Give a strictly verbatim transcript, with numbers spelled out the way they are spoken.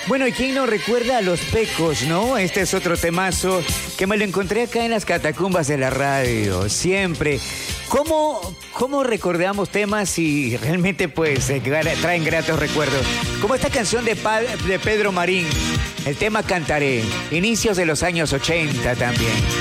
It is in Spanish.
Bueno, ¿y quién no recuerda a Los Pecos, no? Este es otro temazo que me lo encontré acá en las catacumbas de la radio, siempre. ¿Cómo, cómo recordamos temas y realmente pues eh, traen gratos recuerdos? Como esta canción de, pa de Pedro Marín, el tema Cantaré, inicios de los años ochenta también.